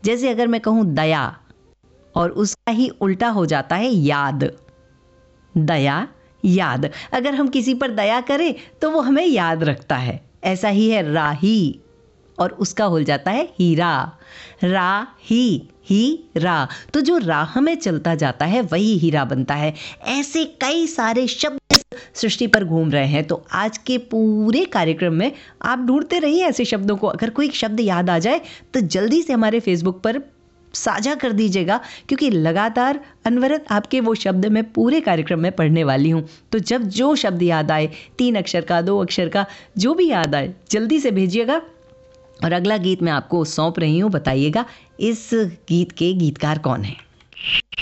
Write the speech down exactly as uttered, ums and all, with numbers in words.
जैसे अगर मैं कहूँ दया और उसका ही उल्टा हो जाता है याद। दया याद, अगर हम किसी पर दया करें तो वो हमें याद रखता है। ऐसा ही है राही और उसका हो जाता है हीरा। रा ही ही रा, तो जो राह में चलता जाता है वही हीरा बनता है। ऐसे कई सारे शब्द सृष्टि पर घूम रहे हैं, तो आज के पूरे कार्यक्रम में आप ढूंढते रहिए ऐसे शब्दों को। अगर कोई शब्द याद आ जाए तो जल्दी से हमारे फेसबुक पर साझा कर दीजिएगा, क्योंकि लगातार अनवरत आपके वो शब्द मैं पूरे कार्यक्रम में पढ़ने वाली हूँ। तो जब जो शब्द याद आए, तीन अक्षर का, दो अक्षर का, जो भी याद आए जल्दी से भेजिएगा। और अगला गीत मैं आपको सौंप रही हूँ, बताइएगा इस गीत के गीतकार कौन है।